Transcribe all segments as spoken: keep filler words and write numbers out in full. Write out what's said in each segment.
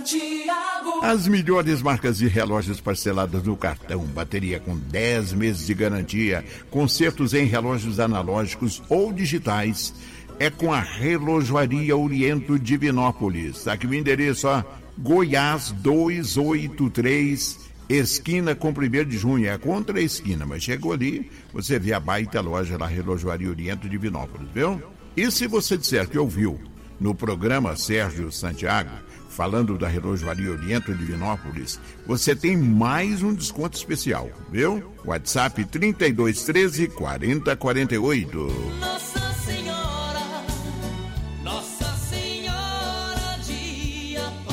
Santiago. As melhores marcas de relógios parceladas no cartão, bateria com dez meses de garantia, consertos em relógios analógicos ou digitais, é com a Relojoaria Oriento Divinópolis. Aqui o endereço, ó, Goiás duzentos e oitenta e três, esquina com primeiro de junho, é contra a esquina, mas chegou ali, você vê a baita loja da Relojoaria Oriento Divinópolis, viu? E se você disser que ouviu no programa Sérgio Santiago, falando da Relojoaria Oriento Divinópolis, você tem mais um desconto especial, viu? WhatsApp trinta e dois, treze, quarenta, quarenta e oito. Nossa Senhora, Nossa Senhora de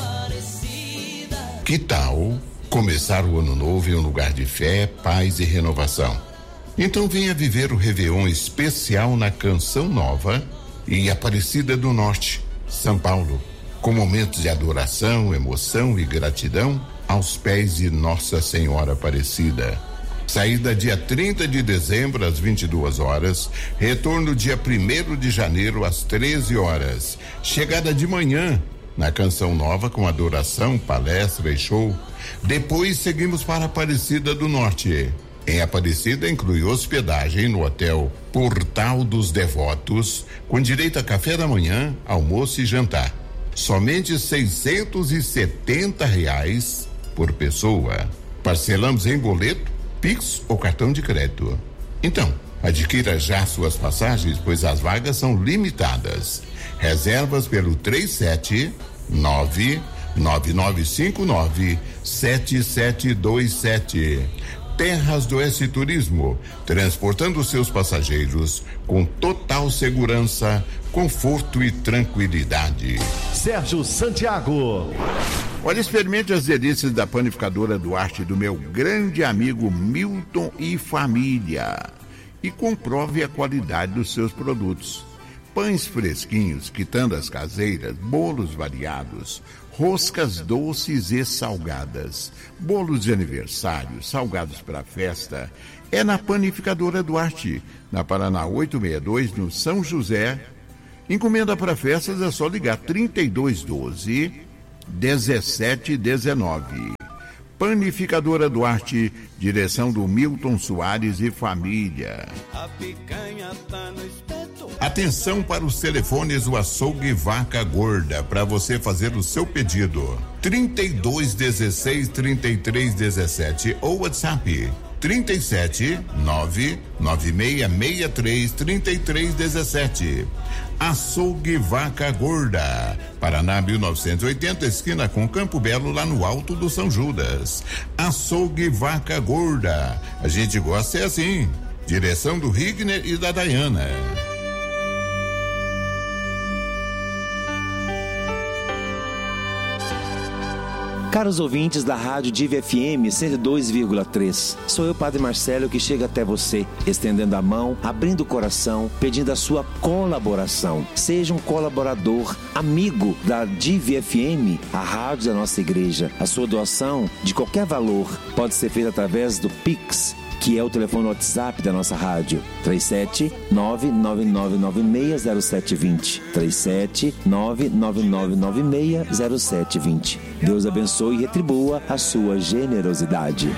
Aparecida. Que tal começar o ano novo em um lugar de fé, paz e renovação? Então venha viver o Réveillon especial na Canção Nova em Aparecida do Norte, São Paulo, com momentos de adoração, emoção e gratidão aos pés de Nossa Senhora Aparecida. Saída dia trinta de dezembro às vinte e duas horas, retorno dia primeiro de janeiro às treze horas. Chegada de manhã na Canção Nova com adoração, palestra e show. Depois seguimos para Aparecida do Norte. Em Aparecida inclui hospedagem no Hotel Portal dos Devotos, com direito a café da manhã, almoço e jantar. Somente seiscentos e setenta reais por pessoa. Parcelamos em boleto, Pix ou cartão de crédito. Então, adquira já suas passagens, pois as vagas são limitadas. Reservas pelo três sete nove, nove nove cinco nove, sete sete dois sete. Terras do S Turismo, transportando seus passageiros com total segurança, conforto e tranquilidade. Sérgio Santiago. Olha, experimente as delícias da panificadora Duarte do meu grande amigo Milton e família e comprove a qualidade dos seus produtos. Pães fresquinhos, quitandas caseiras, bolos variados, roscas doces e salgadas, bolos de aniversário, salgados para festa, é na Panificadora Duarte, na Paraná oitocentos e sessenta e dois, no São José. Encomenda para festas é só ligar trinta e dois doze, dezessete dezenove. Panificadora Duarte, direção do Milton Soares e família. A picanha tá no espeto. Atenção para os telefones do Açougue Vaca Gorda para você fazer o seu pedido. trinta e dois dezesseis, trinta e três dezessete ou WhatsApp trinta e sete, nove nove seis seis três, trinta e três dezessete. Açougue Vaca Gorda, Paraná mil novecentos e oitenta, esquina com Campo Belo, lá no Alto do São Judas. Açougue Vaca Gorda, a gente gosta é assim. Direção do Rigner e da Dayana. Caros ouvintes da Rádio Diva F M cento e dois vírgula três, sou eu, Padre Marcelo, que chega até você, estendendo a mão, abrindo o coração, pedindo a sua colaboração. Seja um colaborador, amigo da Diva F M, a rádio da nossa igreja. A sua doação, de qualquer valor, pode ser feita através do Pix, que é o telefone WhatsApp da nossa rádio, três sete nove nove nove nove seis zero sete dois zero, três sete nove nove nove nove seis zero sete dois zero. Deus abençoe e retribua a sua generosidade.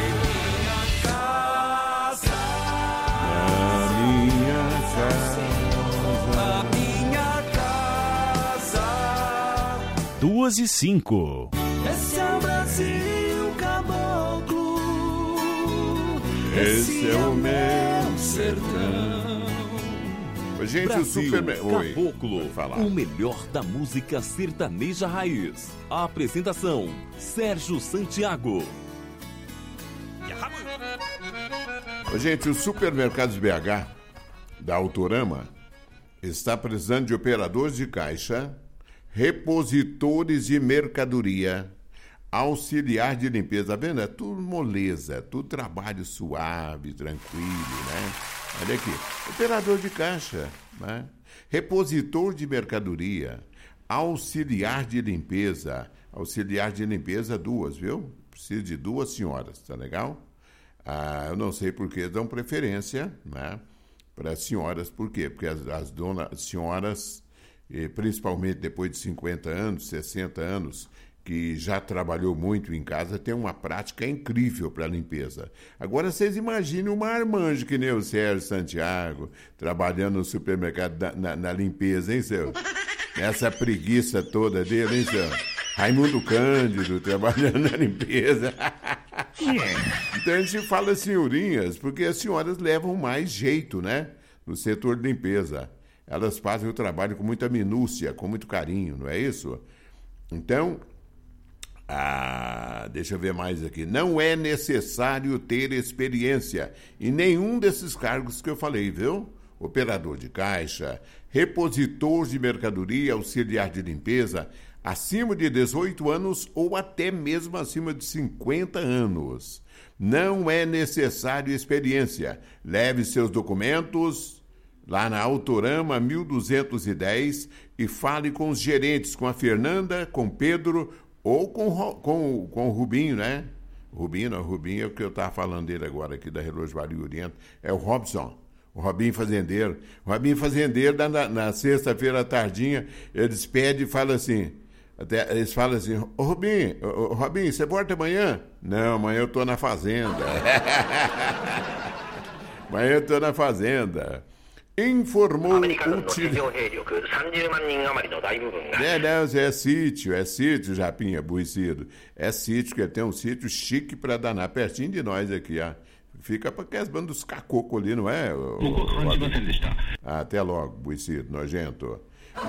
Duas e cinco. Esse é o Brasil, caboclo. Esse é o meu sertão. Gente, Brasil, o super... Oi, Caboclo, o melhor da música sertaneja raiz. A apresentação, Sérgio Santiago. Gente, o Supermercados B H da Autorama está precisando de operadores de caixa, repositores de mercadoria, auxiliar de limpeza. Tá vendo? É tudo moleza, é tudo trabalho suave, tranquilo, né? Olha aqui, operador de caixa, né? Repositor de mercadoria, auxiliar de limpeza. Auxiliar de limpeza, duas, viu? Preciso de duas senhoras, tá legal? Ah, eu não sei por que dão preferência, né, para as senhoras. Por quê? Porque as, as donas, as senhoras, eh, principalmente depois de cinquenta anos, sessenta anos, que já trabalhou muito em casa, tem uma prática incrível para limpeza. Agora, vocês imaginem um marmanjo que nem o Sérgio Santiago, trabalhando no supermercado na, na, na limpeza, hein, seu? Essa preguiça toda dele, hein, seu? Raimundo Cândido, trabalhando na limpeza. Então, a gente fala senhorinhas, porque as senhoras levam mais jeito, né? No setor de limpeza. Elas fazem o trabalho com muita minúcia, com muito carinho, não é isso? Então... Ah, deixa eu ver mais aqui. Não é necessário ter experiência em nenhum desses cargos que eu falei, viu? Operador de caixa, repositor de mercadoria, auxiliar de limpeza, acima de dezoito anos ou até mesmo acima de cinquenta anos. Não é necessário experiência. Leve seus documentos lá na Autorama mil duzentos e dez e fale com os gerentes, com a Fernanda, com Pedro ou com, com, com o Rubinho, né? Rubinho, não, Rubinho é o que eu estava falando dele agora aqui da Relojoaria Oriente. É o Robson, o Robinho Fazendeiro. O Robinho Fazendeiro, na, na sexta-feira à tardinha, eles pedem e falam assim, até, eles falam assim, ô Robinho, ô, Robinho, você volta amanhã? Não, amanhã eu estou na fazenda. Amanhã eu estou na fazenda. Informou o tiro... É, não, é sítio, é sítio, Japinha, Buicido. É sítio, que tem um sítio chique pra danar, pertinho de nós aqui, ó. Fica pra aquelas bandas dos cacocos ali, não é? O, o, o... Ah, até logo, Buicido, nojento.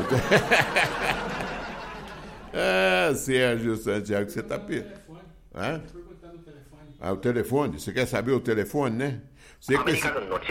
Ah, Sérgio Santiago, você tá... Pe... Hã? Ah, o telefone, você quer saber o telefone, né? Você que...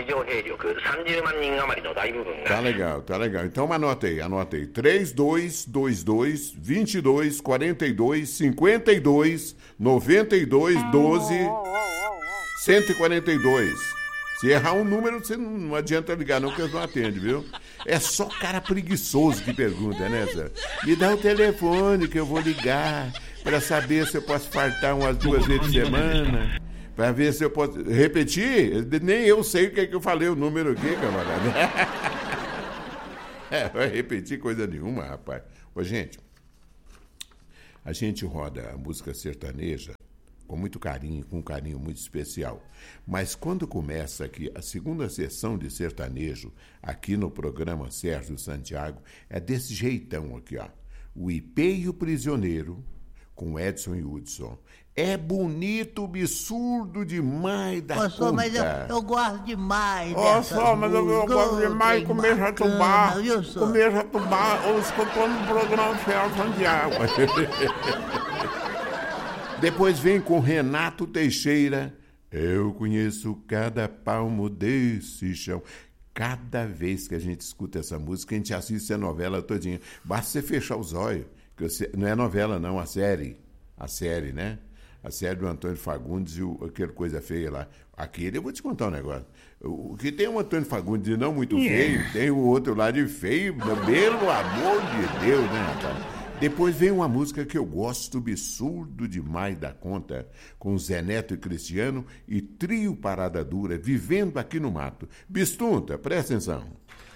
Tá legal, tá legal. Então anota aí, anota aí. três dois dois dois, dois dois quatro dois, cinco dois, nove dois, doze, cento e quarenta e dois. Se errar um número, você não, não adianta ligar não, que eles não atendem, viu? É só cara preguiçoso que pergunta, né, Zé? Me dá o telefone que eu vou ligar para saber se eu posso fartar umas duas vezes por semana. Para ver se eu posso... Repetir? Nem eu sei o que é que eu falei o número aqui, camarada. É, vai repetir coisa nenhuma, rapaz. Ô, gente, a gente roda a música sertaneja com muito carinho, com um carinho muito especial. Mas quando começa aqui a segunda sessão de sertanejo, aqui no programa Sérgio Santiago, é desse jeitão aqui, ó. O Ipê e o Prisioneiro, com Edson e Hudson. É bonito, absurdo demais da Ô, só, mas eu, eu gosto demais Ó, só, mas eu, eu gosto demais de comer jatubá. Comer jatubá, ou escutando o programa Sérgio Santiago. Depois vem com Renato Teixeira. Eu conheço cada palmo desse chão. Cada vez que a gente escuta essa música, a gente assiste a novela todinha. Basta você fechar os olhos. Que você, não é novela, não, a série. A série, né? A série do Antônio Fagundes e o, aquele coisa feia lá. Aquele, eu vou te contar um negócio. O, o que tem o Antônio Fagundes de não muito feio, tem o outro lá de feio, pelo amor de Deus, né, rapaz? Depois vem uma música que eu gosto absurdo demais da conta, com Zé Neto e Cristiano e Trio Parada Dura, Vivendo Aqui no Mato. Bistunta, presta atenção.